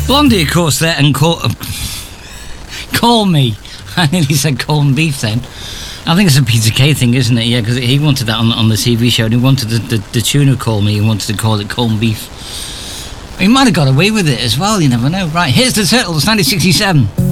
Blondie, of course, there, and Call Me. I nearly said corned beef then. I think it's a Peter Kay thing, isn't it? Yeah, because he wanted that on the TV show, and he wanted the tune of Call Me, he wanted to call it corned beef. He might have got away with it as well, you never know. Right, here's the Turtles, 1967.